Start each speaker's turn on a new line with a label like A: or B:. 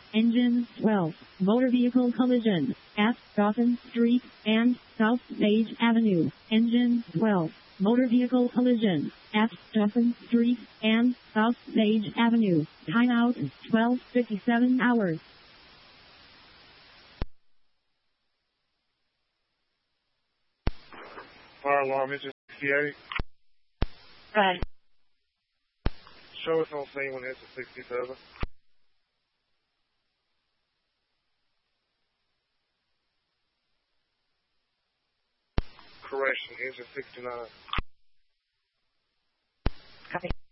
A: Engine 12. Motor vehicle collision at Dawson Street and South Sage Avenue. Engine 12. Motor vehicle collision at Dawson Street and South Sage Avenue. Timeout 12:57 hours.
B: Fire alarm engine 68.
A: Right.
B: Show us on scene when it's at 67. Correction, engine 69.
A: Copy.